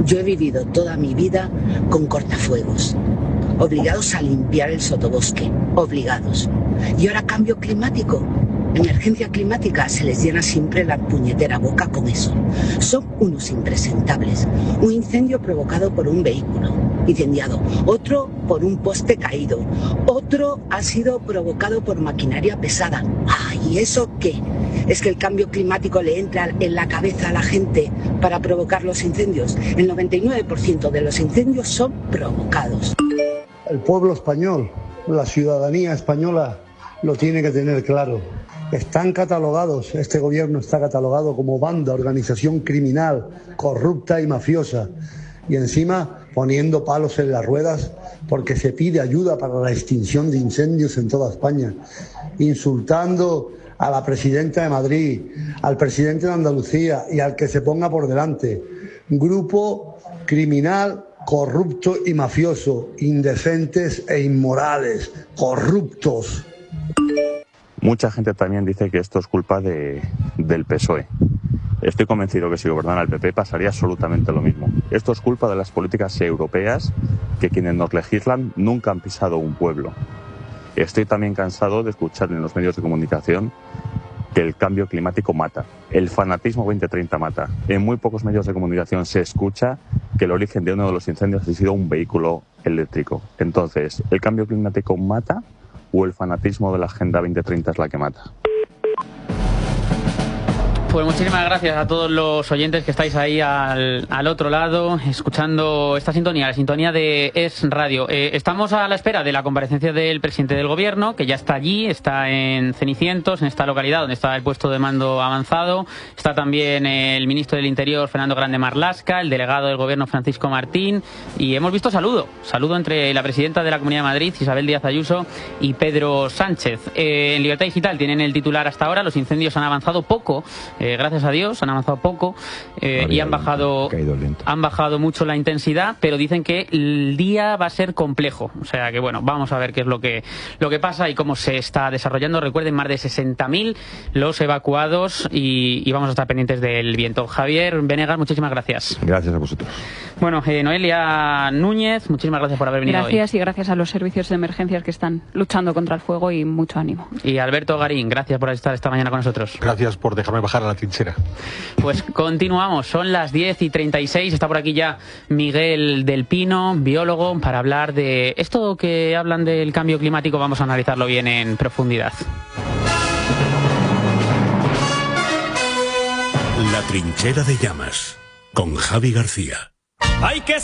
Yo he vivido toda mi vida con cortafuegos, obligados a limpiar el sotobosque, obligados. Y ahora cambio climático, emergencia climática, se les llena siempre la puñetera boca con eso. Son unos impresentables. Un incendio provocado por un vehículo incendiado, otro por un poste caído, otro ha sido provocado por maquinaria pesada. ¿Y eso qué? ¿Es que el cambio climático le entra en la cabeza a la gente para provocar los incendios? El 99% de los incendios son provocados. El pueblo español, la ciudadanía española lo tiene que tener claro. Están catalogados, este gobierno está catalogado como banda, organización criminal, corrupta y mafiosa. Y encima poniendo palos en las ruedas porque se pide ayuda para la extinción de incendios en toda España. Insultando a la presidenta de Madrid, al presidente de Andalucía y al que se ponga por delante. Grupo criminal, corrupto y mafioso, indecentes e inmorales, corruptos. Mucha gente también dice que esto es culpa del PSOE. Estoy convencido que si gobernara el PP pasaría absolutamente lo mismo. Esto es culpa de las políticas europeas que quienes nos legislan nunca han pisado un pueblo. Estoy también cansado de escuchar en los medios de comunicación que el cambio climático mata. El fanatismo 2030 mata. En muy pocos medios de comunicación se escucha que el origen de uno de los incendios ha sido un vehículo eléctrico. Entonces, ¿el cambio climático mata o el fanatismo de la Agenda 2030 es la que mata? Pues muchísimas gracias a todos los oyentes que estáis ahí al otro lado, escuchando esta sintonía, la sintonía de Es Radio. Estamos a la espera de la comparecencia del presidente del gobierno, que ya está allí, está en Cenicientos, en esta localidad donde está el puesto de mando avanzado. Está también el ministro del Interior, Fernando Grande Marlaska, el delegado del gobierno, Francisco Martín, y hemos visto saludo entre la presidenta de la Comunidad de Madrid, Isabel Díaz Ayuso, y Pedro Sánchez. En Libertad Digital tienen el titular hasta ahora: los incendios han avanzado poco. Gracias a Dios, han avanzado poco y han bajado mucho la intensidad, pero dicen que el día va a ser complejo. O sea que bueno, vamos a ver qué es lo que pasa y cómo se está desarrollando. Recuerden, más de 60.000 los evacuados y vamos a estar pendientes del viento. Javier Venegas, muchísimas gracias. Gracias a vosotros. Bueno, Noelia Núñez, muchísimas gracias por haber venido hoy. Gracias, y gracias a los servicios de emergencias que están luchando contra el fuego, y mucho ánimo. Y Alberto Garín, gracias por estar esta mañana con nosotros. Gracias por dejarme bajar a la trinchera. Pues continuamos, son las 10:36, está por aquí ya Miguel del Pino, biólogo, para hablar de esto que hablan del cambio climático. Vamos a analizarlo bien en profundidad. La trinchera de llamas, con Javi García. Hay que